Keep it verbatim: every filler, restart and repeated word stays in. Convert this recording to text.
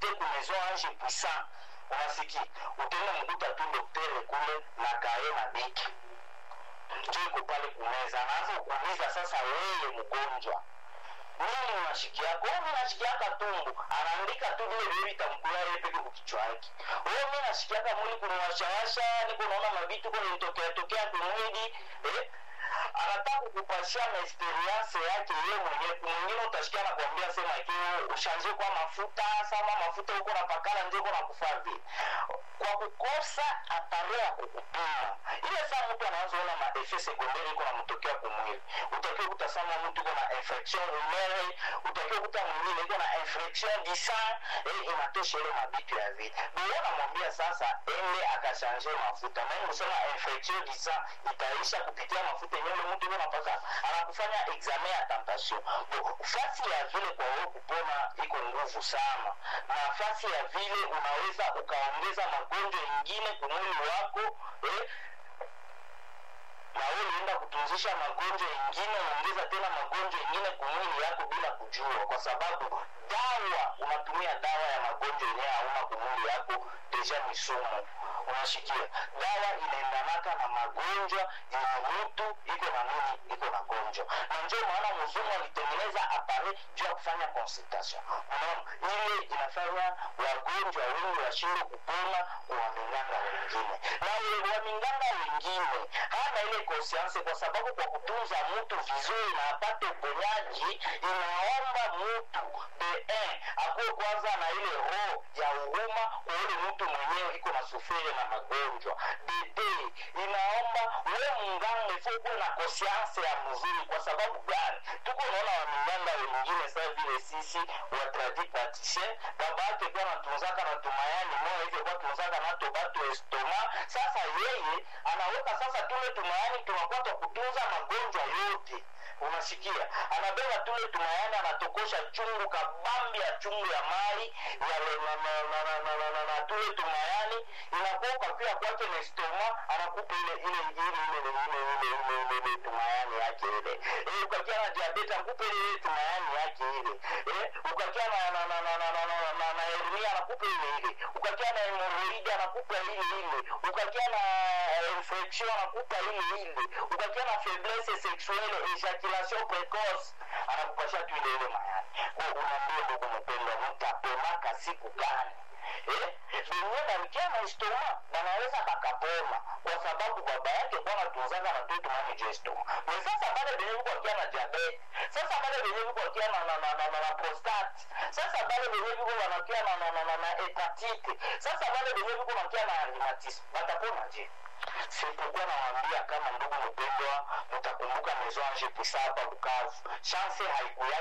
uende ku maison Ange Puissant, unasikia utenda mkuta tu daktari kule na kae na biki njoo pale kumeza, anaanza kuuliza sasa wewe mgonjwa nini unashikia yako? Wewe unashikia tumbo, anaandika tu vile vile vitamkula yeye peke kwa kichwa yake. Wewe mimi nashikia mwili kunawashawasha, niko naona mabitu kwa nitokea tokea kwa mwili, eh? Anataka kukupashia na experience yake yeye mwenyewe. Mwingine utashikia na kuambia sema kile ushanje kwa mafuta, sama mafuta uko na pakala ndio uko na kufadhi. Kwa kukosa atarea kukupima. Ile saa mtu anaanza kuona ma effets secondaires kwa mtokea kwa mwili. Utakiwa kutasama mtu kuna infection urinaire, utakiwa kuta mwingine iko na infection du sang, eh, inatosha ile mabitu ya vita. Ndio namwambia sasa ende akashanje mafuta. Na unasema infection du sang itaisha kupitia mafuta yenyewe mtu anapaka anakufanya examen ya tentation. Fasi ya vile kwa wewe kupona iko nguvu sana. Na fasi ya vile unaweza ukaongeza magonjwa mengine kwa mwili wako, eh? Na wewe unaenda kutunzisha magonjwa mengine, unaongeza tena magonjwa mengine kwa mwili wako bila kujua, kwa sababu dawa unatumia dawa ya magonjwa yenyewe hauna kwa mwili wako deja ni sumu. Unashikia dawa inaendanaka na magonjwa ya mtu iko na nini iko na gonjwa. Na ndio maana mzungu alitengeneza appareil juu ya kufanya consultation. Unaona ile inafanya wagonjwa wengi washinde kupona kwa waminganga wengine. Na wale waminganga wengine hana ile conscience, kwa sababu kwa kutunza mtu vizuri na apate uponyaji inaomba mtu de un akuwe kwanza na ile roho ya huruma kwa yule mtu mwenyewe iko na sufiri na magonjwa. Dede inaomba wewe mganga ifukwe na conscience ya mzuri. Kwa sababu gani? Tuko naona waminganga wengine sasa vile sisi wa tradipraticien baba yake kwa anatunzaka na tumayani moyo hivyo kwa tunzaka na tobato estoma. Sasa yeye anaweka sasa tule tumayani tunakuwa kutunza magonjwa yote. Unasikia anabeba tule tumayani anatokosha chungu kabambi ya chungu ya mai ya na na na na na, na, na, na tule tumayani inakuwa pia kwake na stoma, anakupa ile ile ile ile ile ile ile tumayani yake ile. Eh, ukakia na diabetes anakupa ile tumayani yake ile. Eh, ukakia na na na na na na na na hernia anakupa ile ile. Ukakia na hemorrhoid anakupa ile ile. Ukakia na infection anakupa ile ile. Ukakia na faiblesse sexuelle, ejaculation précoce anakupasha tu ile ile mayani. Kwa unaambia ndugu mpendwa, mtapona siku gani? Eh, ndio na mkiana istoma na naweza bakapona kwa sababu baba yake kwa tunzanga na mtoto mami jestoma. Na sasa baada ya yeye kwa kiana diabetes, sasa baada ya yeye kwa kiana na na na na prostate, sasa baada ya yeye kwa anakia na na na na hepatite, sasa baada ya yeye kwa anakia na rheumatism, batapona je? Sipokuwa nawaambia kama ndugu mpendwa, mtakumbuka Maison Ange Puissant hapa Bukavu. Chance haikuya